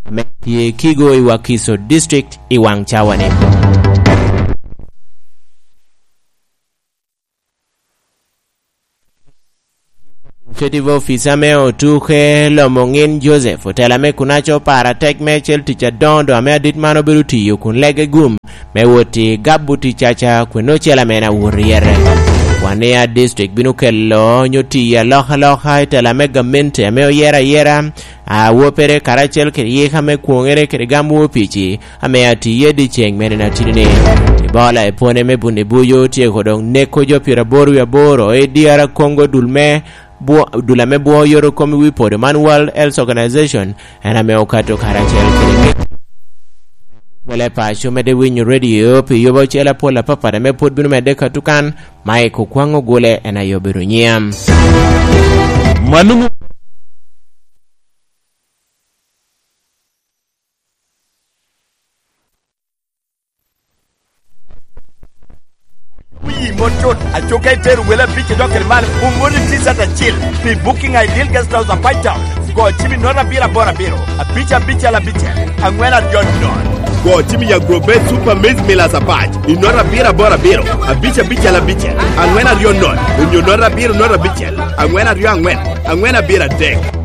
Metie Kigo i Wakiso District i Wangchawane. Executive Officer me otuke Lomongin Joseph otela me kunacho para tek me chel ticha dondo ame adit mano beruti yu kun lege gum me woti gabuti chacha kweno chela mena uriere Wania district binu kello nyoti ya loha itela me gamente ame yera wopere karachel ke yeka me kuongere ke gamu pichi ame ati yedi cheng mene na tidine Ibola epone me bunibuyo tie kodong neko jo pira boru ya boro e diara Congo dulame buo yoro komi wipode man World Health Organization ena me okato karachel kiri wale pa shume de winyu radio pi yobo chela pola papa de me pod binu me deka tukan mai kukwango gole ena yobiru nyam Manumu Motot a chokai teru wela biche dokel mal umuri tisa ta chill be booking ideal guest house and fight out go chimi nora bira bora biro a bicha la biche angwena John go chimi ya grobe super maize mela sapaj inora bira bora biro a bicha la biche angwena John unyo nora bira nora biche angwena bira deck